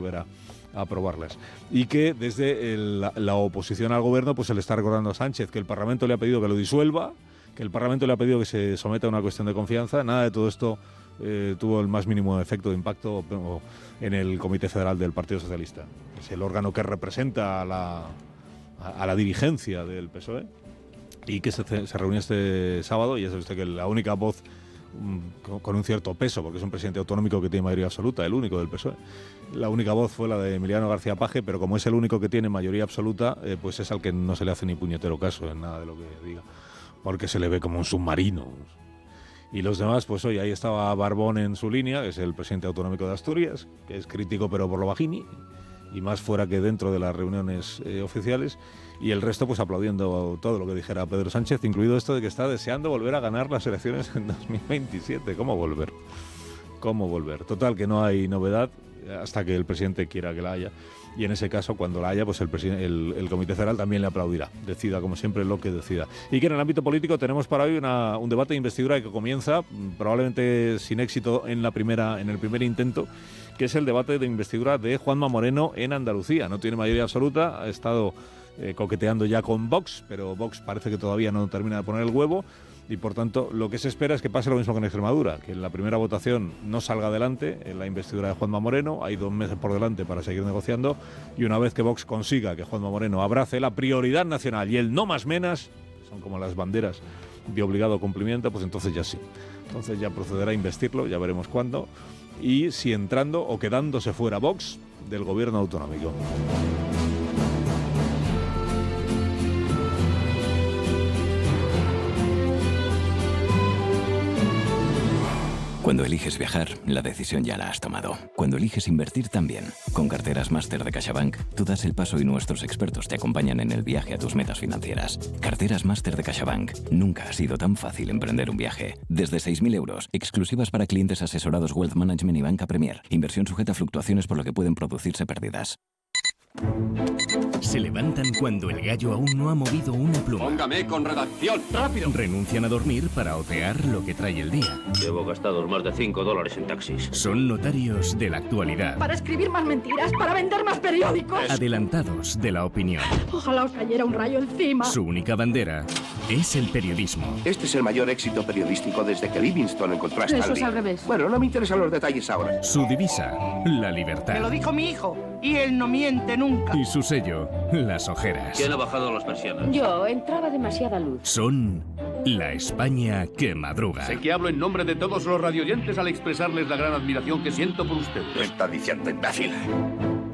volver a aprobarlas. Y que desde la oposición al gobierno pues se le está recordando a Sánchez que el Parlamento le ha pedido que lo disuelva, que el Parlamento le ha pedido que se someta a una cuestión de confianza. Nada de todo esto tuvo el más mínimo efecto de impacto en el Comité Federal del Partido Socialista. Es el órgano que representa a la dirigencia del PSOE y que se reunió este sábado, y ya sabe usted que la única voz con un cierto peso, porque es un presidente autonómico que tiene mayoría absoluta, el único del PSOE. La única voz fue la de Emiliano García Paje, pero como es el único que tiene mayoría absoluta, pues es al que no se le hace ni puñetero caso en nada de lo que diga, porque se le ve como un submarino. Y los demás, pues hoy ahí estaba Barbón en su línea, que es el presidente autonómico de Asturias, que es crítico pero por lo bajini, y más fuera que dentro de las reuniones oficiales, y el resto pues aplaudiendo todo lo que dijera Pedro Sánchez, incluido esto de que está deseando volver a ganar las elecciones en 2027. ¿Cómo volver? ¿Cómo volver? Total, que no hay novedad hasta que el presidente quiera que la haya, y en ese caso, cuando la haya, pues el Comité Federal también le aplaudirá, decida como siempre lo que decida. Y que en el ámbito político tenemos para hoy un debate de investidura que comienza, probablemente sin éxito en el primer intento, que es el debate de investidura de Juanma Moreno en Andalucía. No tiene mayoría absoluta, ha estado coqueteando ya con Vox, pero Vox parece que todavía no termina de poner el huevo, y por tanto lo que se espera es que pase lo mismo que en Extremadura, que en la primera votación no salga adelante en la investidura de Juanma Moreno. Hay 2 meses por delante para seguir negociando, y una vez que Vox consiga que Juanma Moreno abrace la prioridad nacional y el no más menas, son como las banderas de obligado cumplimiento, pues entonces ya sí. Entonces ya procederá a investirlo, ya veremos cuándo, y si entrando o quedándose fuera Vox del gobierno autonómico. Cuando eliges viajar, la decisión ya la has tomado. Cuando eliges invertir también. Con Carteras Máster de CaixaBank, tú das el paso y nuestros expertos te acompañan en el viaje a tus metas financieras. Carteras Máster de CaixaBank. Nunca ha sido tan fácil emprender un viaje. Desde 6.000 euros, exclusivas para clientes asesorados Wealth Management y Banca Premier. Inversión sujeta a fluctuaciones por lo que pueden producirse pérdidas. Se levantan cuando el gallo aún no ha movido una pluma. Póngame con redacción, rápido. Renuncian a dormir para otear lo que trae el día. Llevo gastados más de $5 en taxis. Son notarios de la actualidad. Para escribir más mentiras, para vender más periódicos. Adelantados de la opinión. Ojalá os cayera un rayo encima. Su única bandera es el periodismo. Este es el mayor éxito periodístico desde que Livingstone encontró a Stanley. Eso es al revés. Bueno, no me interesan los detalles ahora. Su divisa, la libertad. Me lo dijo mi hijo, y él no miente nunca. Y su sello, las ojeras. ¿Quién ha bajado las persianas? Yo, entraba demasiada luz. Son la España que madruga. Sé que hablo en nombre de todos los radioyentes al expresarles la gran admiración que siento por ustedes. ¿Qué está diciendo, imbécil?